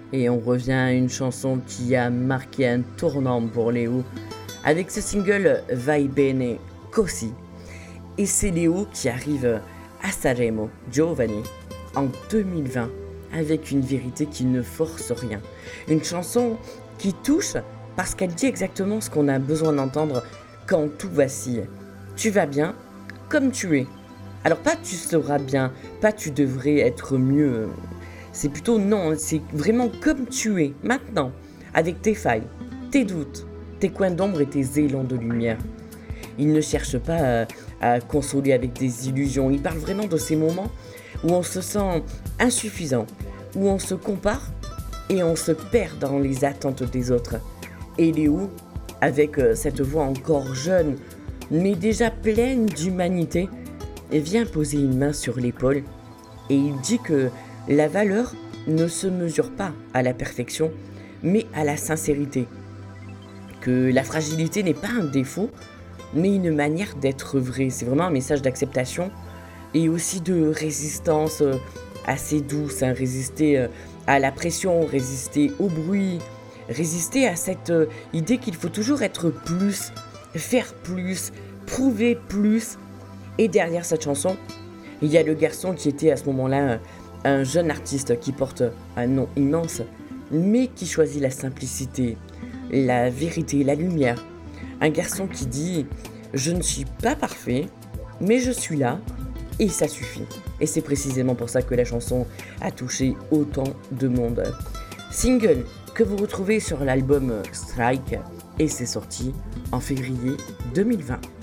Et on revient à une chanson qui a marqué un tournant pour Léo, avec ce single Vai Bene Così. Et c'est Léo qui arrive à Sanremo Giovani en 2020 avec une vérité qui ne force rien. Une chanson qui touche parce qu'elle dit exactement ce qu'on a besoin d'entendre quand tout vacille. Tu vas bien comme tu es. Alors pas tu seras bien, pas tu devrais être mieux. C'est plutôt non, c'est vraiment comme tu es, maintenant, avec tes failles, tes doutes, tes coins d'ombre et tes élans de lumière. Il ne cherche pas à consoler avec des illusions, il parle vraiment de ces moments où on se sent insuffisant, où on se compare et on se perd dans les attentes des autres. Et Léo, avec cette voix encore jeune, mais déjà pleine d'humanité, vient poser une main sur l'épaule et il dit que la valeur ne se mesure pas à la perfection, mais à la sincérité. Que la fragilité n'est pas un défaut, mais une manière d'être vrai. C'est vraiment un message d'acceptation et aussi de résistance assez douce. Résister à la pression, résister au bruit, résister à cette idée qu'il faut toujours être plus, faire plus, prouver plus. Et derrière cette chanson, il y a le garçon qui était à ce moment-là un jeune artiste qui porte un nom immense, mais qui choisit la simplicité, la vérité, la lumière. Un garçon qui dit « Je ne suis pas parfait, mais je suis là et ça suffit ». Et c'est précisément pour ça que la chanson a touché autant de monde. Single que vous retrouvez sur l'album Strike et c'est sorti en février 2020.